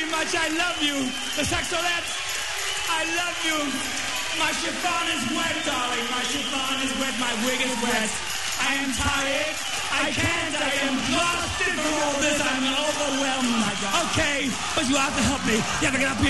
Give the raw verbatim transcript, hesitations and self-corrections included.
very much. I love you. The saxolette, I love you. My chiffon is wet, darling. My chiffon is wet. My wig is wet. I am tired. I can't. I am exhausted from all this. I'm overwhelmed. My God. Okay, but you have to help me. You have to get up here.